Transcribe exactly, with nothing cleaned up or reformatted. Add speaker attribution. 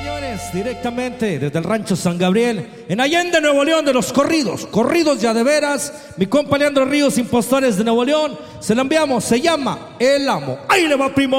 Speaker 1: señores, directamente desde el rancho San Gabriel, en Allende, Nuevo León, de los corridos, corridos ya de veras, mi compa Leandro Ríos, Impostores de Nuevo León, se lo enviamos, se llama El Amo. ¡Ahí le va, primo!